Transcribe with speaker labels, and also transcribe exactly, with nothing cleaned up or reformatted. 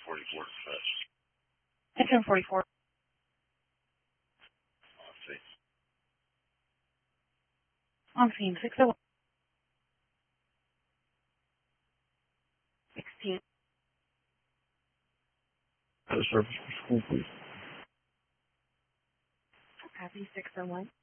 Speaker 1: forty-four.
Speaker 2: Engine forty-four.
Speaker 1: Let's see.
Speaker 2: On scene six oh one. sixteen.
Speaker 3: At a surface for school, please.
Speaker 2: Copy six oh one.